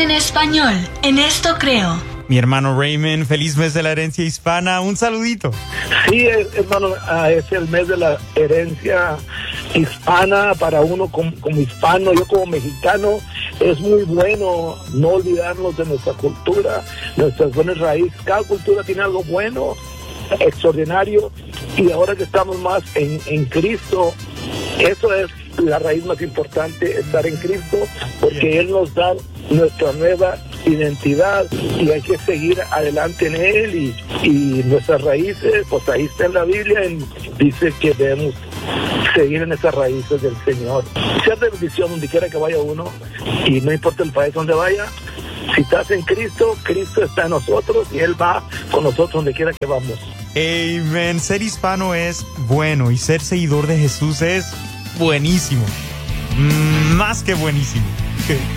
en español, en esto creo. Mi hermano Raymond, feliz mes de la herencia hispana, un saludito. Sí, hermano, es el mes de la herencia hispana para uno como hispano, yo como mexicano. Es muy bueno no olvidarnos de nuestra cultura, nuestras buenas raíces. Cada cultura tiene algo bueno, extraordinario, y ahora que estamos más en Cristo, eso es la raíz más importante, estar en Cristo, porque Él nos da nuestra nueva identidad y hay que seguir adelante en Él y nuestras raíces, pues ahí está en la Biblia, dice que debemos seguir en esas raíces del Señor. Sea de bendición donde quiera que vaya uno, y no importa el país donde vaya. Si estás en Cristo, Cristo está en nosotros y Él va con nosotros donde quiera que vamos. Amen. Ser hispano es bueno y ser seguidor de Jesús es buenísimo. Más que buenísimo.